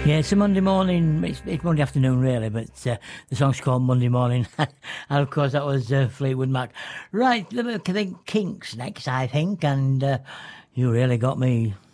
Yeah, it's a Monday morning. It's Monday afternoon, really, but the song's called Monday Morning. And of course, that was Fleetwood Mac. Right, I think Kinks next, I think, and you really got me